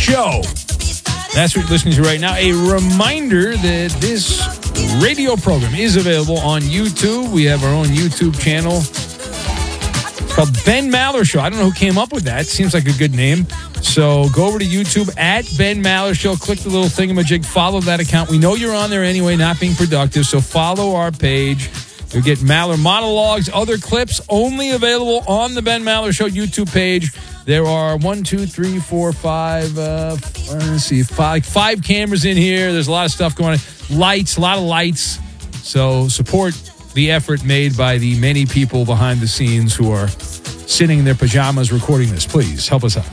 show. That's what you're listening to right now. A reminder that this radio program is available on YouTube. We have our own YouTube channel. It's called Ben Maller Show. I don't know who came up with that. Seems like a good name. So go over to YouTube at Ben Maller Show. Click the little thingamajig. Follow that account. We know you're on there anyway, not being productive. So follow our page. You'll get Maller monologues, other clips only available on the Ben Maller Show YouTube page. There are 5 cameras in here. There's a lot of stuff going on. Lights, a lot of lights. So support the effort made by the many people behind the scenes who are sitting in their pajamas recording this. Please help us out.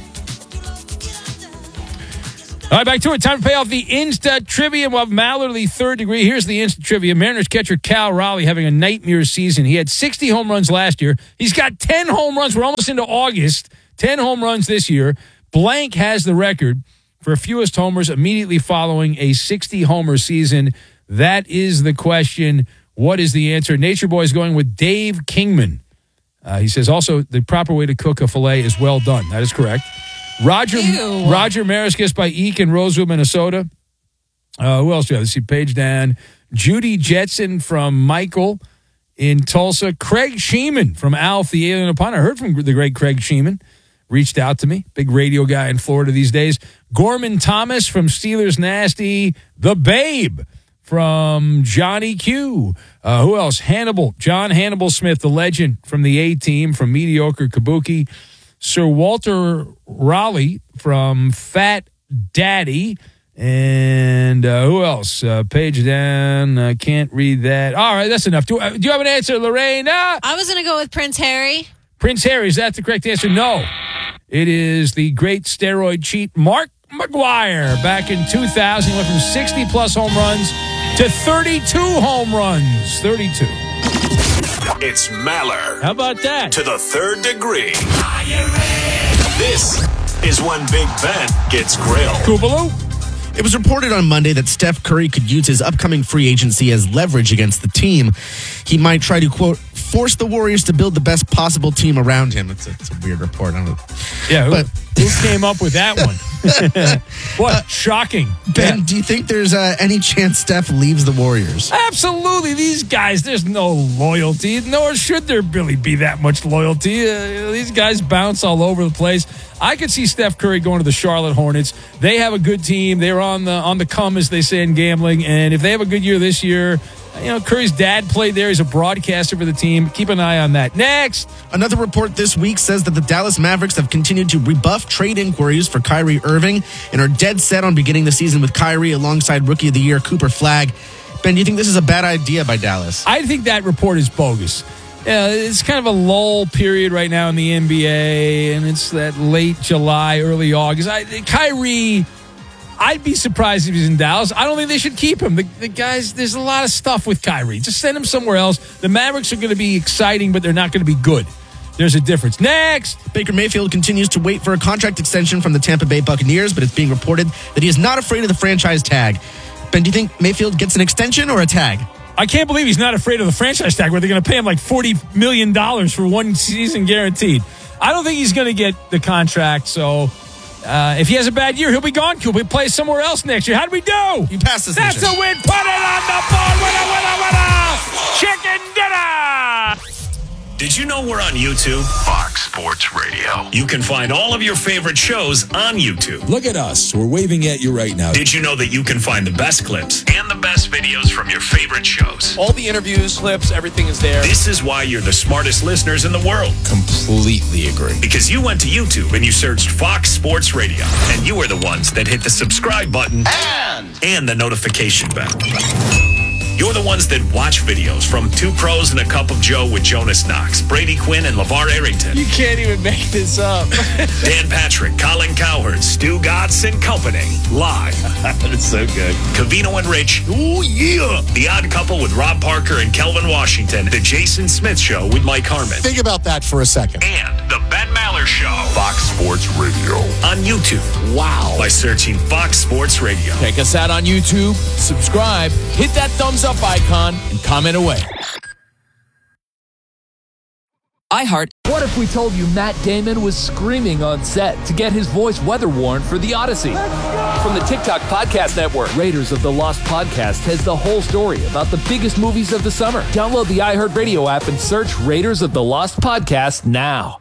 All right, back to it. Time to pay off the Insta Trivia. We'll have Maller, the third degree. Here's the Insta Trivia. Mariners catcher Cal Raleigh having a nightmare season. He had 60 home runs last year. He's got 10 home runs. We're almost into August. 10 home runs this year. Blank has the record for fewest homers immediately following a 60-homer season. That is the question. What is the answer? Nature Boy is going with Dave Kingman. He says also the proper way to cook a filet is well done. That is correct. Roger Mariscus by Eek in Roseville, Minnesota. Who else do we have? Let's see, page down. Judy Jetson from Michael in Tulsa. Craig Sheeman from Alf, the Alien Upon. I heard from the great Craig Sheeman. Reached out to me. Big radio guy in Florida these days. Gorman Thomas from Steelers Nasty. The Babe from Johnny Q. Who else? John Hannibal Smith, the legend from the A-Team, from Mediocre Kabuki. Sir Walter Raleigh from Fat Daddy. And who else? Page down. Can't read that. All right, that's enough. Do you have an answer, Lorraine? I was going to go with Prince Harry. Prince Harry, is that the correct answer? No. It is the great steroid cheat, Mark McGwire. Back in 2000, he went from 60-plus home runs to 32 home runs. 32. It's Maller. How about that? To the third degree. This is when Big Ben gets grilled. Koobaloo. It was reported on Monday that Steph Curry could use his upcoming free agency as leverage against the team. He might try to, quote, force the Warriors to build the best possible team around him. It's a weird report. I don't know. Yeah, who came up with that one? What? Shocking. Ben, do you think there's any chance Steph leaves the Warriors? Absolutely. These guys, there's no loyalty, nor should there really be that much loyalty. These guys bounce all over the place. I could see Steph Curry going to the Charlotte Hornets. They have a good team. They're on the come, as they say in gambling. And if they have a good year this year, Curry's dad played there. He's a broadcaster for the team. Keep an eye on that. Next. Another report this week says that the Dallas Mavericks have continued to rebuff trade inquiries for Kyrie Irving and are dead set on beginning the season with Kyrie alongside Rookie of the Year Cooper Flagg. Ben, do you think this is a bad idea by Dallas? I think that report is bogus. It's kind of a lull period right now in the NBA, and it's that late July, early August. Kyrie, I'd be surprised if he's in Dallas. I don't think they should keep him. The guys, there's a lot of stuff with Kyrie. Just send him somewhere else. The Mavericks are going to be exciting, but they're not going to be good. There's a difference. Next. Baker Mayfield continues to wait for a contract extension from the Tampa Bay Buccaneers, but it's being reported that he is not afraid of the franchise tag. Ben, do you think Mayfield gets an extension or a tag? I can't believe he's not afraid of the franchise tag where they're going to pay him like $40 million for one season guaranteed. I don't think he's going to get the contract, so if he has a bad year, he'll be gone. He'll play somewhere else next year. How do we do? You pass this. That's a win. Put it on the board. Winner. Chicken dinner. Did you know we're on YouTube? Fox Sports Radio. You can find all of your favorite shows on YouTube. Look at us. We're waving at you right now. Did you know that you can find the best clips and the best videos from your favorite shows? All the interviews, clips, everything is there. This is why you're the smartest listeners in the world. Completely agree. Because you went to YouTube and you searched Fox Sports Radio. And you are the ones that hit the subscribe button and the notification bell. You're the ones that watch videos from Two Pros and a Cup of Joe with Jonas Knox, Brady Quinn, and LeVar Arrington. You can't even make this up. Dan Patrick, Colin Cowherd, Stu Gatz and Company. Live. That is so good. Covino and Rich. Ooh, yeah. The Odd Couple with Rob Parker and Kelvin Washington. The Jason Smith Show with Mike Harmon. Think about that for a second. And the Ben Maller Show. Fox Sports Radio. On YouTube. Wow. By searching Fox Sports Radio. Check us out on YouTube. Subscribe. Hit that thumbs up icon and comment away. iHeart. What if we told you Matt Damon was screaming on set to get his voice weather worn for The Odyssey? From the TikTok Podcast Network, Raiders of the Lost Podcast has the whole story about the biggest movies of the summer. Download the iHeartRadio app and search Raiders of the Lost Podcast now.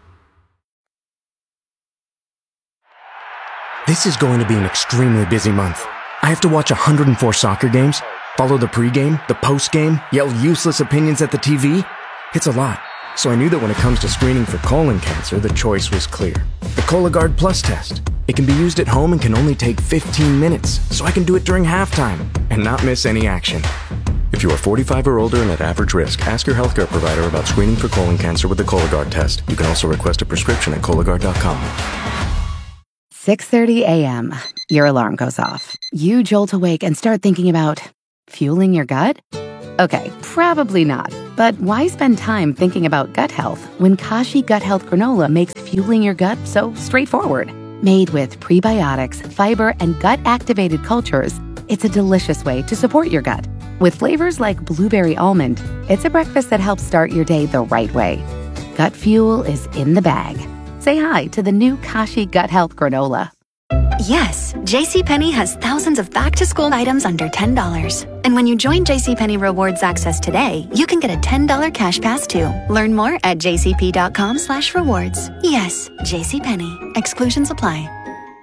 This is going to be an extremely busy month. I have to watch 104 soccer games, follow the pregame, the postgame, yell useless opinions at the TV. It's a lot. So I knew that when it comes to screening for colon cancer, the choice was clear. The Cologuard Plus test. It can be used at home and can only take 15 minutes, so I can do it during halftime and not miss any action. If you are 45 or older and at average risk, ask your healthcare provider about screening for colon cancer with the Cologuard test. You can also request a prescription at Cologuard.com. 6:30 a.m. Your alarm goes off. You jolt awake and start thinking about fueling your gut? Okay, probably not. But why spend time thinking about gut health when Kashi Gut Health Granola makes fueling your gut so straightforward? Made with prebiotics, fiber, and gut-activated cultures, it's a delicious way to support your gut. With flavors like blueberry almond, it's a breakfast that helps start your day the right way. Gut fuel is in the bag. Say hi to the new Kashi Gut Health Granola. Yes, JCPenney has thousands of back-to-school items under $10. And when you join JCPenney Rewards Access today, you can get a $10 cash pass too. Learn more at jcp.com/rewards. Yes, JCPenney. Exclusions apply.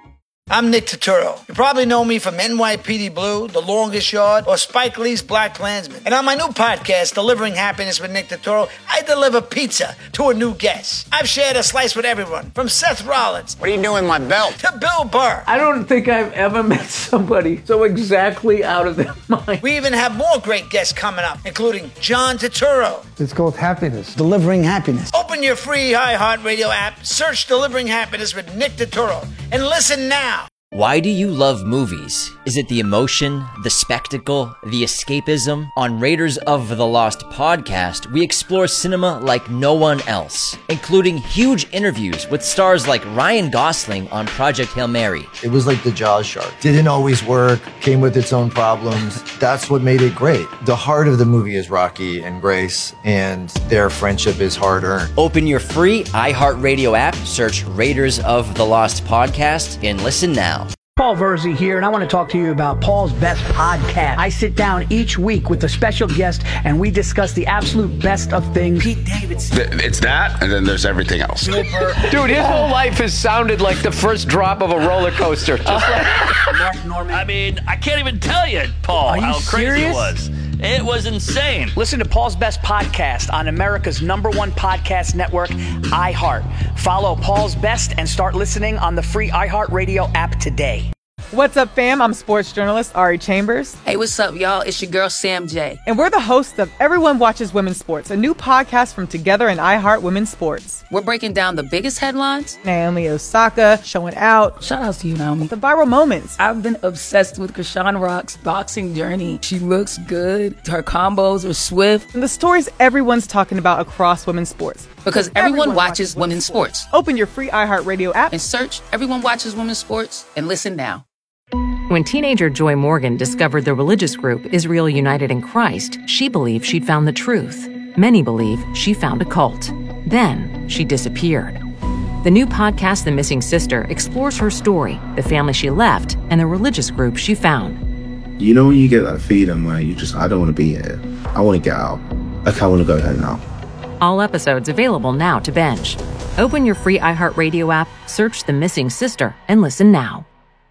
I'm Nick Turturro. You probably know me from NYPD Blue, The Longest Yard, or Spike Lee's Black Klansman. And on my new podcast, Delivering Happiness with Nick Turturro, I deliver pizza to a new guest. I've shared a slice with everyone, from Seth Rollins. What are you doing with my belt? To Bill Burr. I don't think I've ever met somebody so exactly out of their mind. We even have more great guests coming up, including John Turturro. It's called Happiness. Delivering Happiness. Open your free iHeartRadio app, search Delivering Happiness with Nick Turturro, and listen now. Why do you love movies? Is it the emotion, the spectacle, the escapism? On Raiders of the Lost podcast, we explore cinema like no one else, including huge interviews with stars like Ryan Gosling on Project Hail Mary. It was like the Jaws shark. Didn't always work, came with its own problems. That's what made it great. The heart of the movie is Rocky and Grace, and their friendship is hard-earned. Open your free iHeartRadio app, search Raiders of the Lost podcast, and listen now. Paul Verzi here, and I want to talk to you about Paul's Best Podcast. I sit down each week with a special guest, and we discuss the absolute best of things. Pete Davidson. It's that, and then there's everything else. Dude, his whole life has sounded like the first drop of a roller coaster. Just like Mark Norman. I mean, I can't even tell you, Paul, how crazy it was. It was insane. Listen to Paul's Best Podcast on America's #1 podcast network, iHeart. Follow Paul's Best and start listening on the free iHeartRadio app today. What's up, fam? I'm sports journalist Ari Chambers. Hey, what's up, y'all? It's your girl, Sam J. And we're the hosts of Everyone Watches Women's Sports, a new podcast from Together and iHeart Women's Sports. We're breaking down the biggest headlines. Naomi Osaka showing out. Shout out to you, Naomi. The viral moments. I've been obsessed with Krishan Rock's boxing journey. She looks good. Her combos are swift. And the stories everyone's talking about across women's sports. Because everyone watches women's sports. Open your free iHeartRadio app and search Everyone Watches Women's Sports and listen now. When teenager Joy Morgan discovered the religious group Israel United in Christ, she believed she'd found the truth. Many believe she found a cult. Then she disappeared. The new podcast, The Missing Sister, explores her story, the family she left, and the religious group she found. You know when you get that feeling where I don't want to be here. I want to get out. Like I want to go home now. All episodes available now to binge. Open your free iHeartRadio app, search The Missing Sister, and listen now.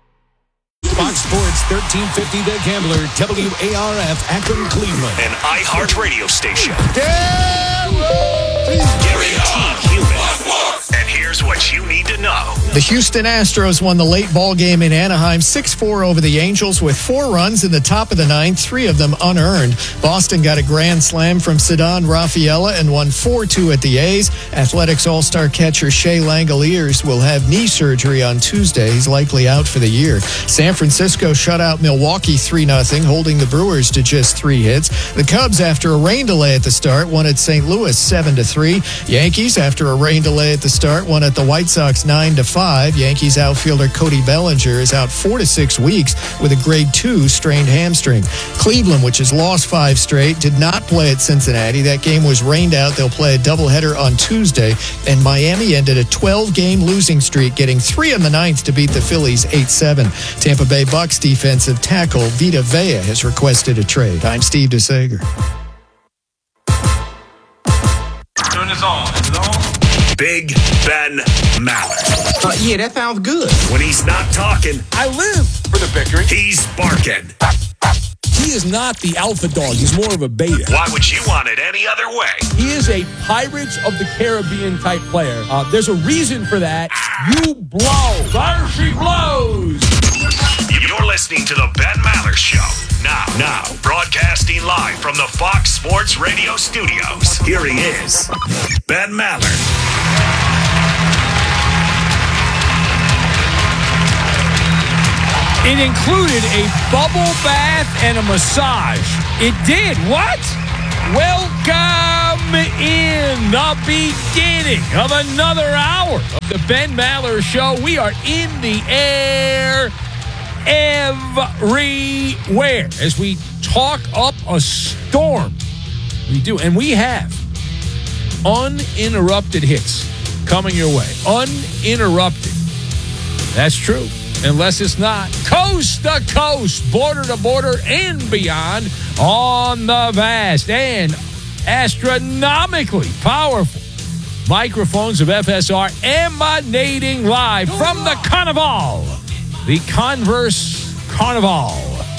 Fox Sports 1350 The Gambler, WARF, Akron, Cleveland. An iHeart radio station. Guaranteed human. And here's what you need to know. The Houston Astros won the late ball game in Anaheim 6-4 over the Angels with 4 runs in the top of the ninth, 3 of them unearned. Boston got a grand slam from Ceddanne Rafaela and won 4-2 at the A's. Athletics All-Star catcher Shea Langoliers will have knee surgery on Tuesday. He's likely out for the year. San Francisco shut out Milwaukee 3-0, holding the Brewers to just 3 hits. The Cubs, after a rain delay at the start, won at St. Louis 7-3. Yankees, after a rain delay at the start, won won at the White Sox 9-5. Yankees outfielder Cody Bellinger is out 4 to 6 weeks with a grade 2 strained hamstring. Cleveland, which has lost 5 straight, did not play at Cincinnati. That game was rained out. They'll play a doubleheader on Tuesday. And Miami ended a 12-game losing streak, getting 3 in the 9th to beat the Phillies 8-7. Tampa Bay Bucks defensive tackle Vita Vea has requested a trade. I'm Steve DeSager. Turn this on. Big Ben Maller. Yeah, that sounds good. When he's not talking, I live for the victory. He's barking. He is not the alpha dog. He's more of a beta. Why would you want it any other way? He is a Pirates of the Caribbean type player. There's a reason for that. You blow. Fire, she blows. You're listening to the Ben Maller Show. Now, broadcasting live from the Fox Sports Radio studios. Here he is, Ben Maller. It included a bubble bath and a massage. It did. What? Welcome in the beginning of another hour of the Ben Maller Show. We are in the air everywhere as we talk up a storm. We do, and we have uninterrupted hits coming your way. Uninterrupted. That's true. Unless it's not coast to coast, border to border, and beyond on the vast and astronomically powerful microphones of FSR emanating live from the Carnival. The Converse Carnival.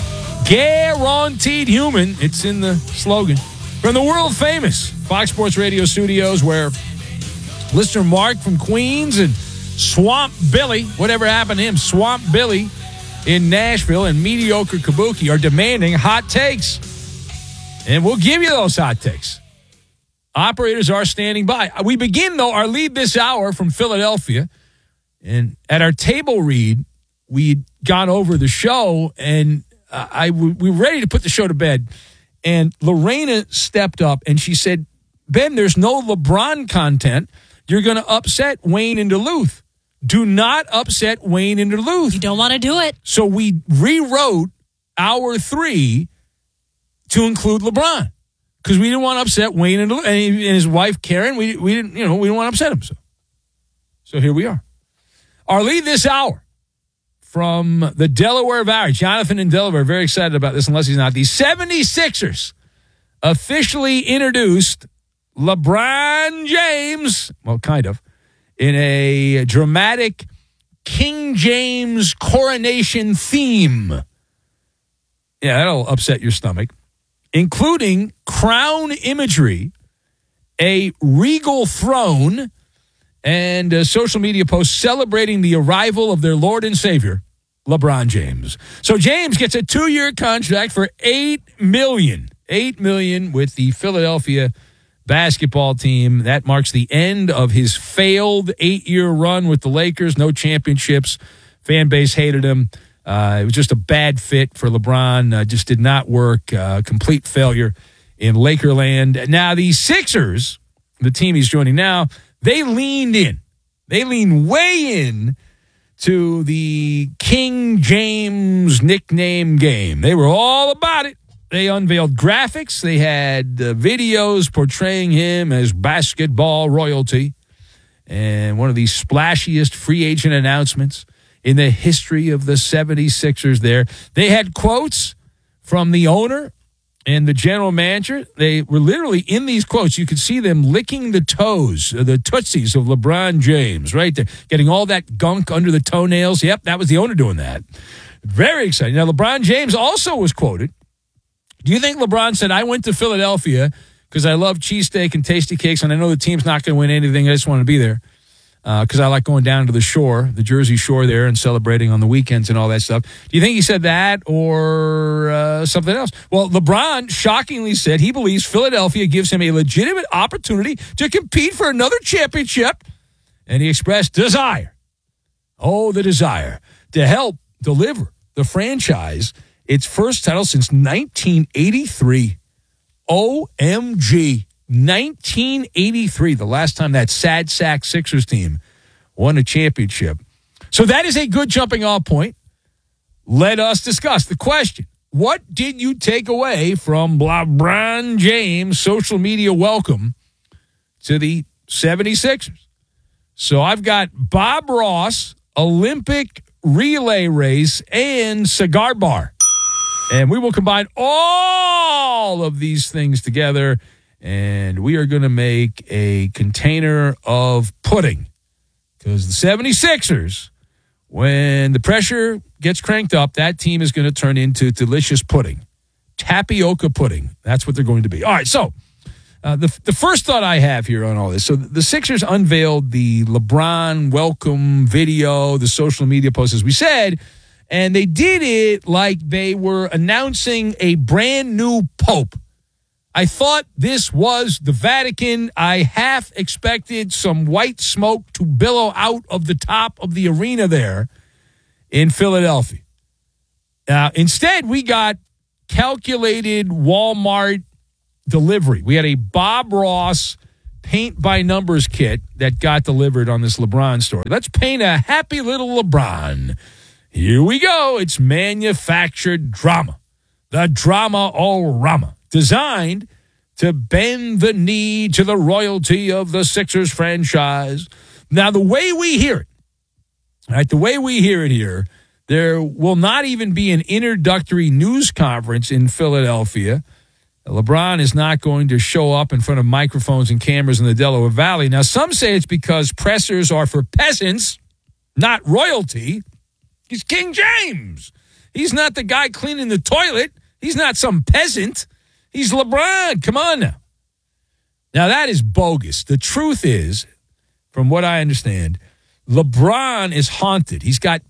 Guaranteed human. It's in the slogan. From the world famous Fox Sports Radio studios where listener Mark from Queens and Swamp Billy, whatever happened to him, Swamp Billy in Nashville and Mediocre Kabuki are demanding hot takes. And we'll give you those hot takes. Operators are standing by. We begin, though, our lead this hour from Philadelphia. And at our table read, we'd gone over the show, and we were ready to put the show to bed. And Lorena stepped up, and she said, Ben, there's no LeBron content. You're going to upset Wayne and Duluth. Do not upset Wayne and Duluth. You don't want to do it. So we rewrote hour 3 to include LeBron because we didn't want to upset Wayne and Duluth. And his wife, Karen, we didn't want to upset him. So here we are. Our lead this hour from the Delaware Valley. Jonathan in Delaware, very excited about this, unless he's not. The 76ers officially introduced LeBron James, well, kind of, in a dramatic King James coronation theme. Yeah, that'll upset your stomach. Including crown imagery, a regal throne, and a social media post celebrating the arrival of their Lord and Savior, LeBron James. So James gets a 2-year contract for $8 million. $8 million with the Philadelphia basketball team. That marks the end of his failed 8-year run with the Lakers. No championships. Fan base hated him. It was just a bad fit for LeBron. Just did not work. Complete failure in Lakerland. Now, the Sixers, the team he's joining now, they leaned in. They leaned way in to the King James nickname game. They were all about it. They unveiled graphics. They had videos portraying him as basketball royalty. And one of the splashiest free agent announcements in the history of the 76ers there. They had quotes from the owner and the general manager. They were literally in these quotes. You could see them licking the toes, the tootsies of LeBron James, right there, getting all that gunk under the toenails. Yep, that was the owner doing that. Very exciting. Now, LeBron James also was quoted. Do you think LeBron said, I went to Philadelphia because I love cheesesteak and tasty cakes, and I know the team's not going to win anything. I just want to be there because I like going down to the shore, the Jersey Shore there, and celebrating on the weekends and all that stuff. Do you think he said that or something else? Well, LeBron shockingly said he believes Philadelphia gives him a legitimate opportunity to compete for another championship, and he expressed desire. Oh, the desire to help deliver the franchise its first title since 1983. OMG. 1983, the last time that sad sack Sixers team won a championship. So that is a good jumping off point. Let us discuss the question. What did you take away from LeBron James' social media welcome to the 76ers? So I've got Bob Ross, Olympic relay race, and cigar bar. And we will combine all of these things together, and we are going to make a container of pudding. Because the 76ers, when the pressure gets cranked up, that team is going to turn into delicious pudding. Tapioca pudding. That's what they're going to be. All right, so the first thought I have here on all this. So the Sixers unveiled the LeBron welcome video, the social media post, as we said, and they did it like they were announcing a brand new pope. I thought this was the Vatican. I half expected some white smoke to billow out of the top of the arena there in Philadelphia. Instead, we got calculated Walmart delivery. We had a Bob Ross paint by numbers kit that got delivered on this LeBron story. Let's paint a happy little LeBron. Here we go. It's manufactured drama. The drama-o-rama. Designed to bend the knee to the royalty of the Sixers franchise. Now, the way we hear it, right, the way we hear it here, there will not even be an introductory news conference in Philadelphia. LeBron is not going to show up in front of microphones and cameras in the Delaware Valley. Now, some say it's because pressers are for peasants, not royalty. He's King James. He's not the guy cleaning the toilet. He's not some peasant. He's LeBron. Come on now. Now, that is bogus. The truth is, from what I understand, LeBron is haunted. He's got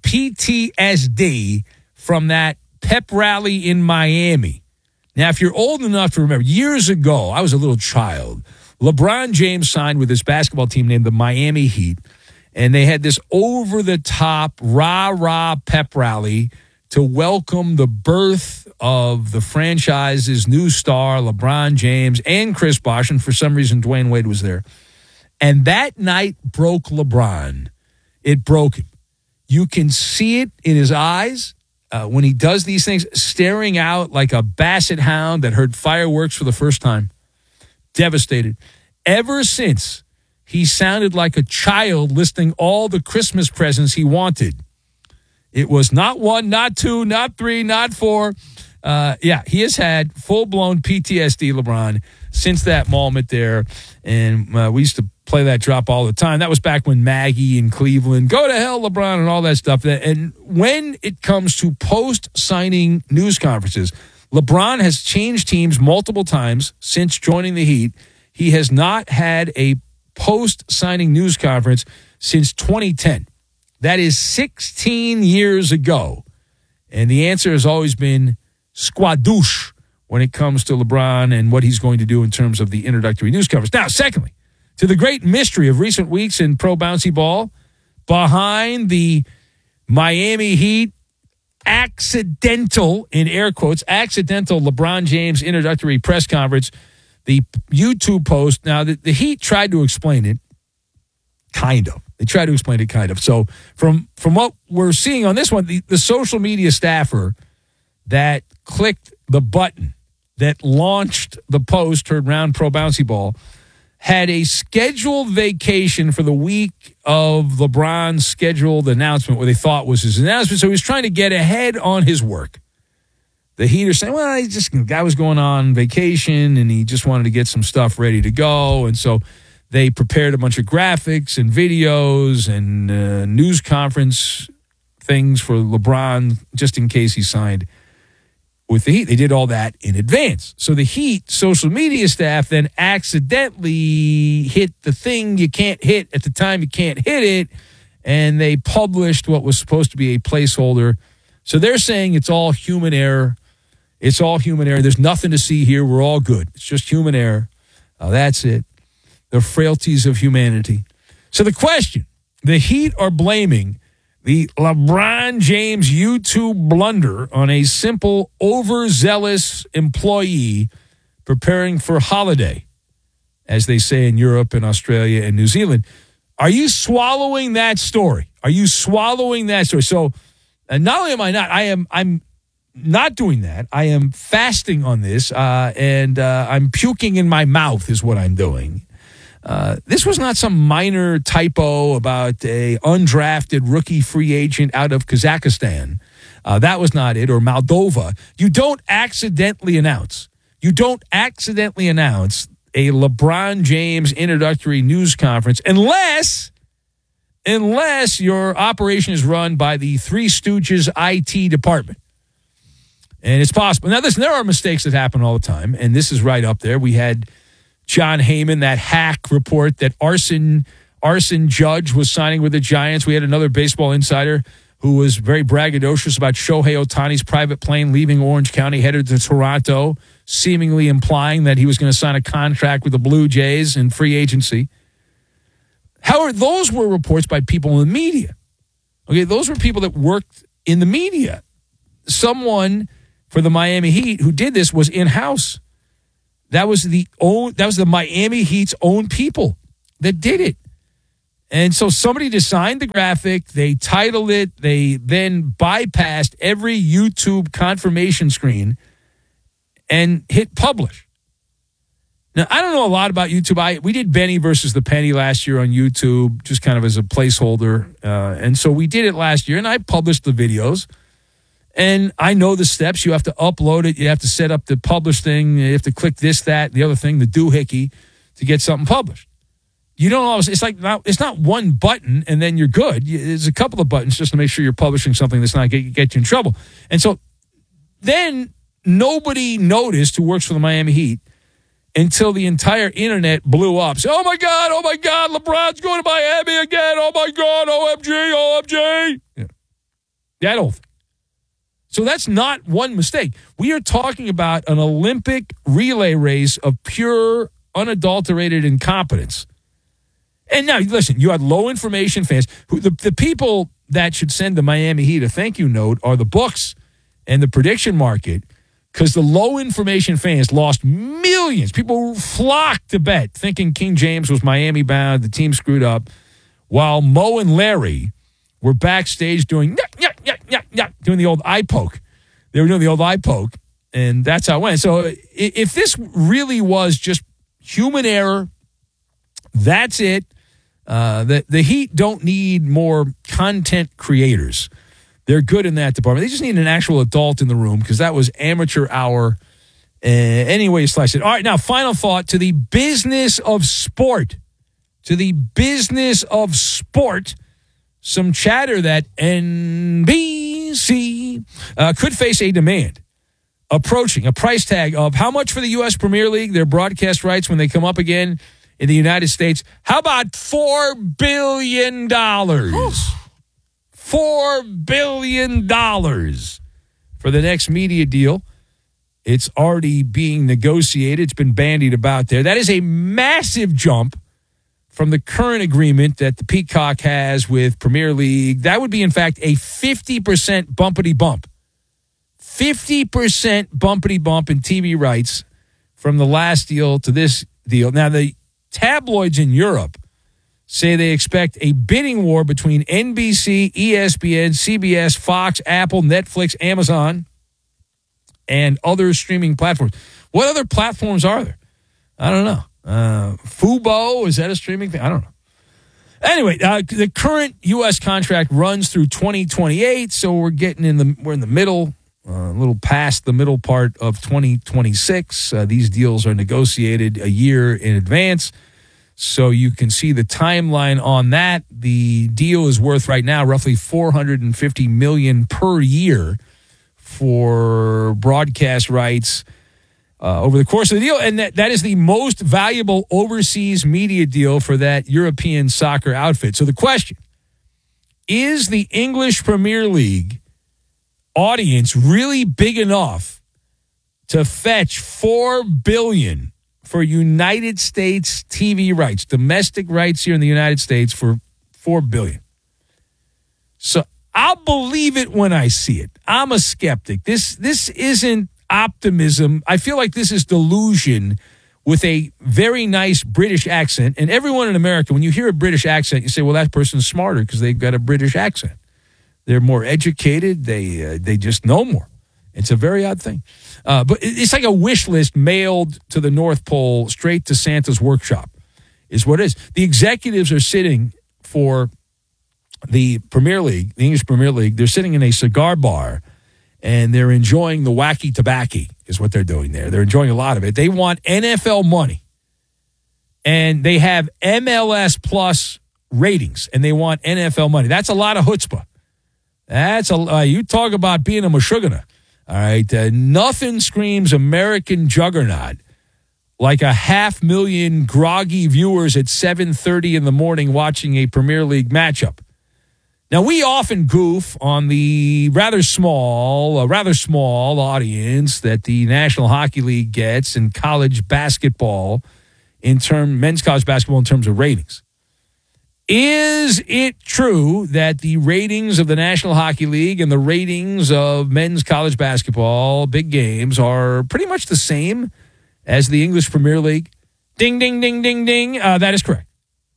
PTSD from that pep rally in Miami. Now, if you're old enough to remember, years ago, I was a little child, LeBron James signed with this basketball team named the Miami Heat, and they had this over-the-top, rah-rah pep rally to welcome the birth of the franchise's new star, LeBron James, and Chris Bosh, and for some reason, Dwayne Wade was there. And that night broke LeBron. It broke him. You can see it in his eyes when he does these things, staring out like a basset hound that heard fireworks for the first time. Devastated. Ever since, he sounded like a child listing all the Christmas presents he wanted. It was not one, not two, not three, not four. He has had full-blown PTSD, LeBron, since that moment there. And we used to play that drop all the time. That was back when Maggie in Cleveland, go to hell, LeBron, and all that stuff. And when it comes to post-signing news conferences, LeBron has changed teams multiple times since joining the Heat. He has not had a post-signing news conference since 2010. That is 16 years ago. And the answer has always been squadouche when it comes to LeBron and what he's going to do in terms of the introductory news conference. Now, secondly, to the great mystery of recent weeks in pro bouncy ball, behind the Miami Heat accidental, in air quotes, accidental LeBron James introductory press conference, the YouTube post. Now, the Heat tried to explain it, kind of. They tried to explain it kind of. So from what we're seeing on this one, the social media staffer that clicked the button that launched the post, heard round pro bouncy ball, had a scheduled vacation for the week of LeBron's scheduled announcement, what they thought was his announcement. So he was trying to get ahead on his work. The Heat are saying, well, the guy was going on vacation and he just wanted to get some stuff ready to go. And so they prepared a bunch of graphics and videos and news conference things for LeBron just in case he signed with the Heat. They did all that in advance. So the Heat social media staff then accidentally hit the thing you can't hit at the time you can't hit it, and they published what was supposed to be a placeholder. So they're saying it's all human error. It's all human error. There's nothing to see here. We're all good. It's just human error. That's it. The frailties of humanity. So the question, the Heat are blaming the LeBron James YouTube blunder on a simple, overzealous employee preparing for holiday, as they say in Europe and Australia and New Zealand. Are you swallowing that story? Are you swallowing that story? So, not only am I not, I'm not doing that. I am fasting on this, and I'm puking in my mouth is what I'm doing. This was not some minor typo about a undrafted rookie free agent out of Kazakhstan. That was not it, or Moldova. You don't accidentally announce a LeBron James introductory news conference unless your operation is run by the Three Stooges IT department. And it's possible. Now, listen, there are mistakes that happen all the time, and this is right up there. We had John Heyman, that hack report that Arson Judge was signing with the Giants. We had another baseball insider who was very braggadocious about Shohei Ohtani's private plane leaving Orange County, headed to Toronto, seemingly implying that he was going to sign a contract with the Blue Jays in free agency. However, those were reports by people in the media. Okay, those were people that worked in the media. Someone for the Miami Heat who did this was in-house. That was the Miami Heat's own people that did it. And so somebody designed the graphic, they titled it, they then bypassed every YouTube confirmation screen and hit publish. Now, I don't know a lot about YouTube. We did Benny versus the Penny last year on YouTube, just kind of as a placeholder. And so we did it last year, and I published the videos. And I know the steps. You have to upload it. You have to set up the publish thing. You have to click this, that, the other thing, the doohickey, to get something published. You don't always, it's not one button and then you're good. There's a couple of buttons just to make sure you're publishing something that's not get you in trouble. And so then nobody noticed who works for the Miami Heat until the entire internet blew up. So, oh my God, LeBron's going to Miami again. Oh my God, OMG. Yeah. That whole thing. So that's not one mistake. We are talking about an Olympic relay race of pure, unadulterated incompetence. And now, listen, you had low information fans. The people that should send the Miami Heat a thank you note are the books and the prediction market, because the low information fans lost millions. People flocked to bet thinking King James was Miami bound, the team screwed up, while Mo and Larry were backstage doing doing the old eye poke. They were doing the old eye poke, and that's how it went. So if this really was just human error, that's it. The Heat don't need more content creators. They're good in that department. They just need an actual adult in the room, because that was amateur hour. Anyway, you slice it. All right, now, final thought to the business of sport. Some chatter that NBC could face a demand approaching, a price tag of how much for the U.S. Premier League, their broadcast rights when they come up again in the United States. How about $4 billion? $4 billion for the next media deal. It's already being negotiated. It's been bandied about there. That is a massive jump from the current agreement that the Peacock has with Premier League. That would be, in fact, a 50% bumpity bump. 50% bumpity bump in TV rights from the last deal to this deal. Now, the tabloids in Europe say they expect a bidding war between NBC, ESPN, CBS, Fox, Apple, Netflix, Amazon, and other streaming platforms. What other platforms are there? I don't know. Fubo, is that a streaming thing? I don't know. Anyway, the current U.S. contract runs through 2028, so we're in the middle, a little past the middle part of 2026. These deals are negotiated a year in advance, so you can see the timeline on that. The deal is worth right now roughly $450 million per year for broadcast rights over the course of the deal, and that is the most valuable overseas media deal for that European soccer outfit. So the question, is the English Premier League audience really big enough to fetch $4 billion for United States TV rights, domestic rights here in the United States for $4 billion? So I'll believe it when I see it. I'm a skeptic. This isn't optimism. I feel like this is delusion with a very nice British accent. And everyone in America, when you hear a British accent, you say, well, that person's smarter because they've got a British accent. They're more educated. They just know more. It's a very odd thing. But it's like a wish list mailed to the North Pole straight to Santa's workshop is what it is. The executives are sitting for the Premier League, the English Premier League. They're sitting in a cigar bar, and they're enjoying the wacky tobacco is what they're doing there. They're enjoying a lot of it. They want NFL money, and they have MLS Plus ratings, and they want NFL money. That's a lot of chutzpah. That's you talk about being a mashugana. All right, nothing screams American juggernaut like 500,000 groggy viewers at 7:30 in the morning watching a Premier League matchup. Now, we often goof on the rather small audience that the National Hockey League gets in college basketball, men's college basketball in terms of ratings. Is it true that the ratings of the National Hockey League and the ratings of men's college basketball, big games, are pretty much the same as the English Premier League? Ding, ding, ding, ding, ding. That is correct.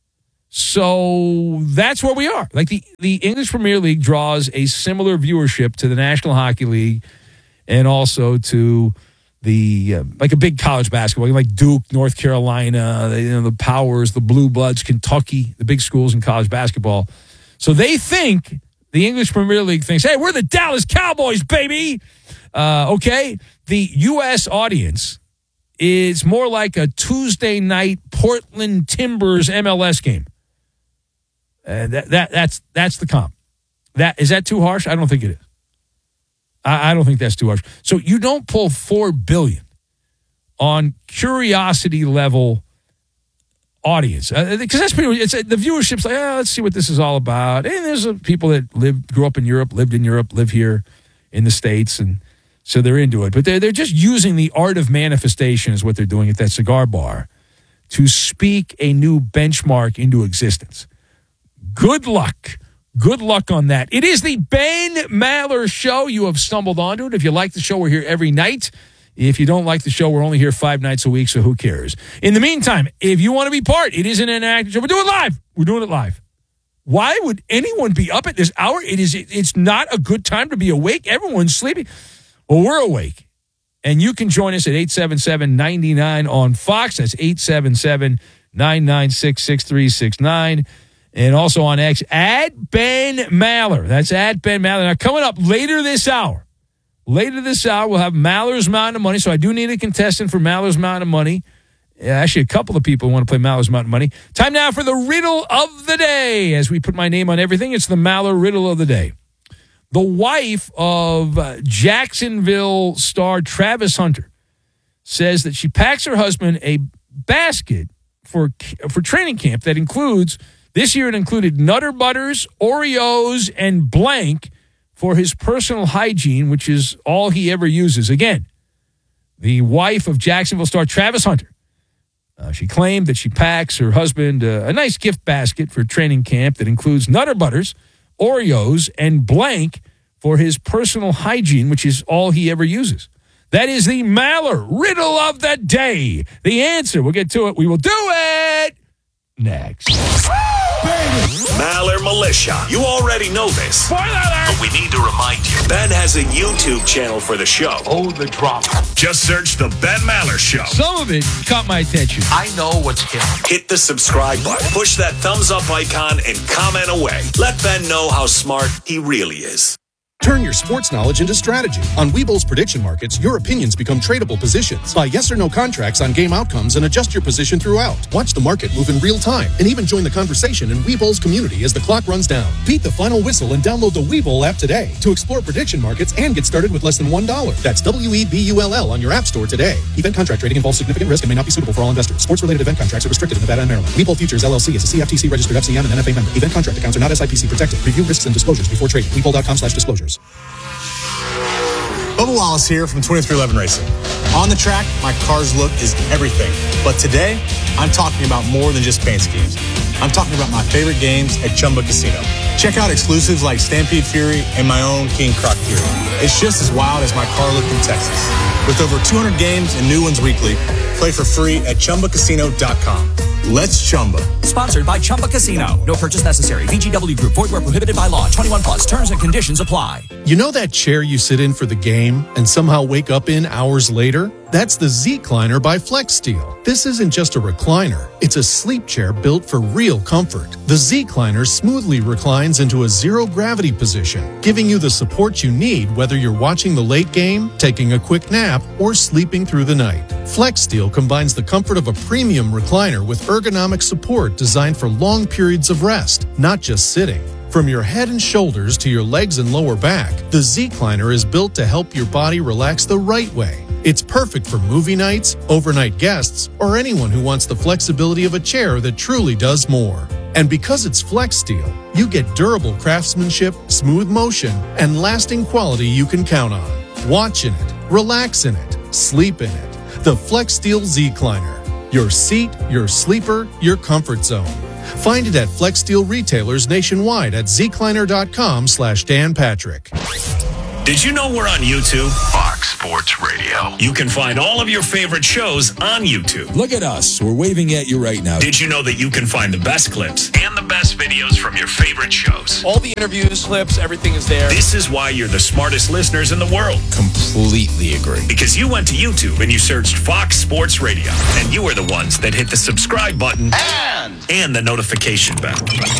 So that's where we are. Like the English Premier League draws a similar viewership to the National Hockey League and also to the like a big college basketball, like Duke, North Carolina, the Powers, the Blue Bloods, Kentucky, the big schools in college basketball. So they think, the English Premier League thinks, hey, we're the Dallas Cowboys, baby. Okay. The U.S. audience is more like a Tuesday night Portland Timbers MLS game. That's the comp. Is that too harsh? I don't think it is. I don't think that's too harsh. So you don't pull $4 billion on curiosity level audience because that's pretty. It's the viewership's like, let's see what this is all about. And there's people that grew up in Europe, lived in Europe, live here in the States, and so they're into it. But they're just using the art of manifestation is what they're doing at that cigar bar to speak a new benchmark into existence. Good luck. Good luck on that. It is the Ben Maller Show. You have stumbled onto it. If you like the show, we're here every night. If you don't like the show, we're only here 5 nights a week, so who cares? In the meantime, if you want to be part, it isn't an active show. We're doing it live. We're doing it live. Why would anyone be up at this hour? It's not a good time to be awake. Everyone's sleeping. Well, we're awake. And you can join us at 877-99 on Fox. That's 877-996-6369. And also on X, at Ben Maller. That's at Ben Maller. Now, coming up later this hour, we'll have Maller's Mountain of Money. So I do need a contestant for Maller's Mountain of Money. Actually, a couple of people want to play Maller's Mountain of Money. Time now for the riddle of the day. As we put my name on everything, it's the Maller riddle of the day. The wife of Jacksonville star Travis Hunter says that she packs her husband a basket for training camp that includes... This year it included Nutter Butters, Oreos, and blank for his personal hygiene, which is all he ever uses. Again, the wife of Jacksonville star Travis Hunter. She claimed that she packs her husband a nice gift basket for training camp that includes Nutter Butters, Oreos, and blank for his personal hygiene, which is all he ever uses. That is the Maller riddle of the day. The answer, we'll get to it. We will do it next. Maller Militia. You already know this. Spoiler alert! But we need to remind you. Ben has a YouTube channel for the show. Oh, the drama. Just search The Ben Maller Show. Some of it caught my attention. I know what's killing. Hit the subscribe button. Push that thumbs up icon and comment away. Let Ben know how smart he really is. Turn your sports knowledge into strategy. On Webull's prediction markets, your opinions become tradable positions. Buy yes or no contracts on game outcomes and adjust your position throughout. Watch the market move in real time and even join the conversation in Webull's community as the clock runs down. Beat the final whistle and download the Webull app today to explore prediction markets and get started with less than $1. That's WEBULL on your app store today. Event contract trading involves significant risk and may not be suitable for all investors. Sports-related event contracts are restricted in Nevada and Maryland. Webull Futures LLC is a CFTC registered FCM and NFA member. Event contract accounts are not SIPC protected. Review risks and disclosures before trading. Webull.com/disclosures. Bubba Wallace here from 2311 Racing. On the track, my car's look is everything. But today, I'm talking about more than just paint schemes. I'm talking about my favorite games at Chumba Casino. Check out exclusives like Stampede Fury and my own King Croc Fury. It's just as wild as my car look in Texas. With over 200 games and new ones weekly, Play for free at ChumbaCasino.com. Let's Chumba. Sponsored by Chumba Casino. No purchase necessary. VGW Group. Void where prohibited by law. 21 plus. Terms and conditions apply. You know that chair you sit in for the game and somehow wake up in hours later? That's the Z-Cliner by FlexSteel. This isn't just a recliner. It's a sleep chair built for real comfort. The Z-Cliner smoothly reclines into a zero-gravity position, giving you the support you need whether you're watching the late game, taking a quick nap, or sleeping through the night. FlexSteel combines the comfort of a premium recliner with ergonomic support designed for long periods of rest, not just sitting. From your head and shoulders to your legs and lower back, the Z-Cliner is built to help your body relax the right way. It's perfect for movie nights, overnight guests, or anyone who wants the flexibility of a chair that truly does more. And because it's FlexSteel, you get durable craftsmanship, smooth motion, and lasting quality you can count on. Watch in it, relax in it, sleep in it. The FlexSteel Z-Cliner. Your seat, your sleeper, your comfort zone. Find it at FlexSteel retailers nationwide at zcliner.com/Dan Patrick. Did you know we're on YouTube? Fox Sports Radio. You can find all of your favorite shows on YouTube. Look at us. We're waving at you right now. Did you know that you can find the best clips and the best videos from your favorite shows? All the interviews, clips, everything is there. This is why you're the smartest listeners in the world. Completely agree. Because you went to YouTube and you searched Fox Sports Radio. And you were the ones that hit the subscribe button and the notification bell.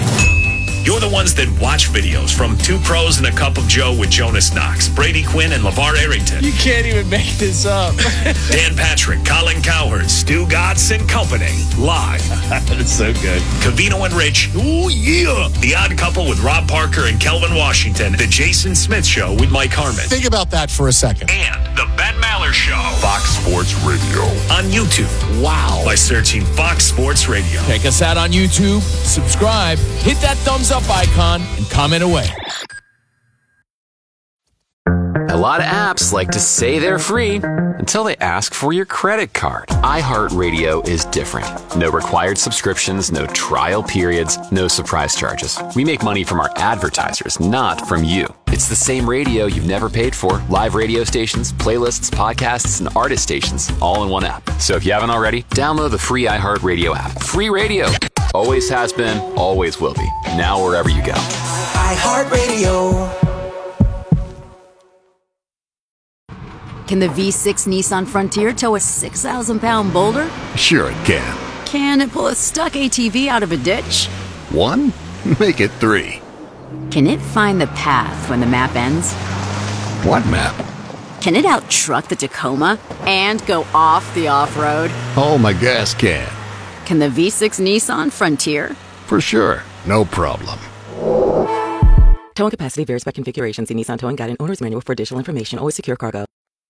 You're the ones that watch videos from Two Pros and a Cup of Joe with Jonas Knox, Brady Quinn, and LeVar Arrington. You can't even make this up. Dan Patrick, Colin Cowherd, Stu Gatz, and company. Live. That's so good. Covino and Rich. Ooh, yeah. The Odd Couple with Rob Parker and Kelvin Washington. The Jason Smith Show with Mike Harmon. Think about that for a second. And the Ben Maller Show. Fox Sports Radio. On YouTube. Wow. By searching Fox Sports Radio. Check us out on YouTube. Subscribe. Hit that thumbs up icon and comment away. A lot of apps like to say they're free until they ask for your credit card. iHeartRadio is different. No required subscriptions, no trial periods, no surprise charges. We make money from our advertisers, not from you. It's the same radio you've never paid for. Live radio stations, playlists, podcasts, and artist stations, all in one app. So if you haven't already, download the free iHeartRadio app. Free radio. Always has been, always will be. Now wherever you go. iHeartRadio. Can the V6 Nissan Frontier tow a 6,000-pound boulder? Sure it can. Can it pull a stuck ATV out of a ditch? 1? Make it 3. Can it find the path when the map ends? What map? Can it out-truck the Tacoma and go off the off-road? Oh, my gas can. Can the V6 Nissan Frontier? For sure. No problem. Towing capacity varies by configuration. See Nissan Towing Guide and Owner's Manual for additional information. Always secure cargo.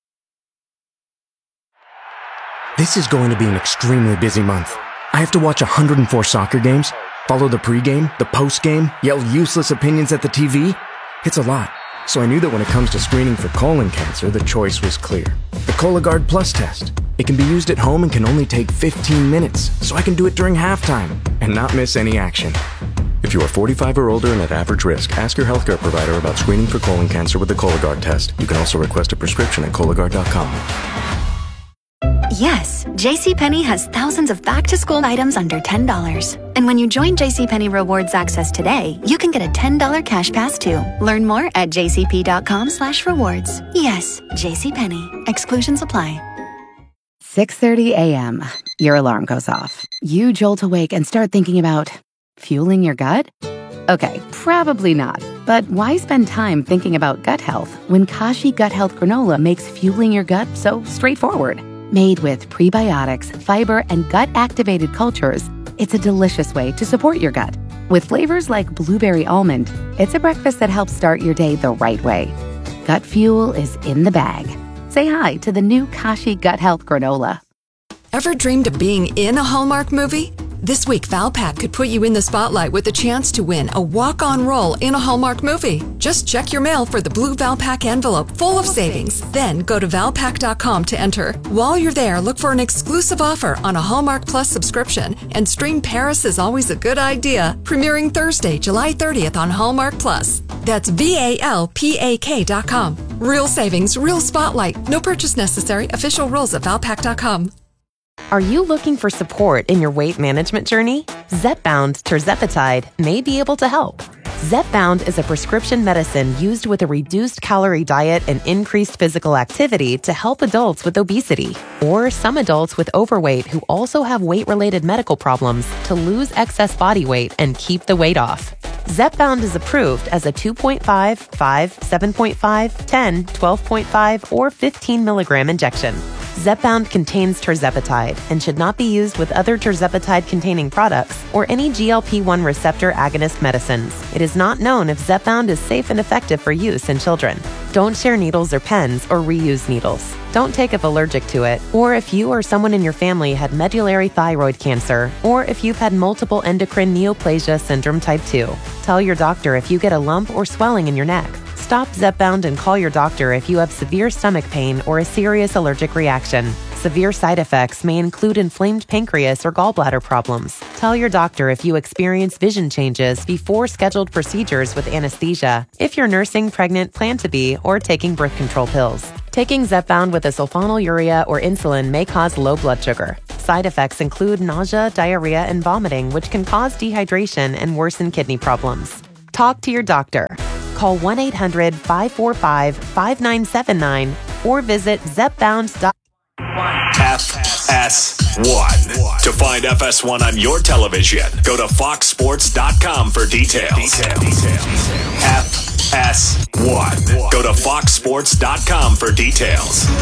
This is going to be an extremely busy month. I have to watch 104 soccer games, follow the pregame, the postgame, yell useless opinions at the TV. It's a lot. So I knew that when it comes to screening for colon cancer, the choice was clear. The Cologuard Plus test. It can be used at home and can only take 15 minutes, so I can do it during halftime and not miss any action. If you are 45 or older and at average risk, ask your healthcare provider about screening for colon cancer with the Cologuard test. You can also request a prescription at Cologuard.com. Yes, JCPenney has thousands of back-to-school items under $10. And when you join JCPenney Rewards Access today, you can get a $10 cash pass too. Learn more at jcp.com/rewards. Yes, JCPenney. Exclusions apply. 6:30 a.m. Your alarm goes off. You jolt awake and start thinking about fueling your gut? Okay, probably not. But why spend time thinking about gut health when Kashi Gut Health Granola makes fueling your gut so straightforward? Made with prebiotics, fiber, and gut-activated cultures, it's a delicious way to support your gut. With flavors like blueberry almond, it's a breakfast that helps start your day the right way. Gut fuel is in the bag. Say hi to the new Kashi Gut Health Granola. Ever dreamed of being in a Hallmark movie? This week, Valpak could put you in the spotlight with a chance to win a walk-on role in a Hallmark movie. Just check your mail for the blue Valpak envelope full of savings. Then go to Valpak.com to enter. While you're there, look for an exclusive offer on a Hallmark Plus subscription and stream Paris is Always a Good Idea, premiering Thursday, July 30th on Hallmark Plus. That's VALPAK.com. Real savings, real spotlight. No purchase necessary. Official rules at Valpak.com. Are you looking for support in your weight management journey? Zepbound tirzepatide may be able to help. Zepbound is a prescription medicine used with a reduced calorie diet and increased physical activity to help adults with obesity or some adults with overweight who also have weight-related medical problems to lose excess body weight and keep the weight off. Zepbound is approved as a 2.5, 5, 7.5, 10, 12.5, or 15 milligram injection. Zepbound contains tirzepatide and should not be used with other tirzepatide-containing products or any GLP-1 receptor agonist medicines. It is not known if Zepbound is safe and effective for use in children. Don't share needles or pens or reuse needles. Don't take if allergic to it, or if you or someone in your family had medullary thyroid cancer, or if you've had multiple endocrine neoplasia syndrome type 2. Tell your doctor if you get a lump or swelling in your neck. Stop Zepbound and call your doctor if you have severe stomach pain or a serious allergic reaction. Severe side effects may include inflamed pancreas or gallbladder problems. Tell your doctor if you experience vision changes before scheduled procedures with anesthesia, if you're nursing, pregnant, plan to be, or taking birth control pills. Taking Zepbound with a sulfonylurea or insulin may cause low blood sugar. Side effects include nausea, diarrhea, and vomiting, which can cause dehydration and worsen kidney problems. Talk to your doctor. Call 1-800-545-5979 or visit zepbound.com. FS1. To find FS1 on your television, go to foxsports.com for details. FS1. Go to foxsports.com for details.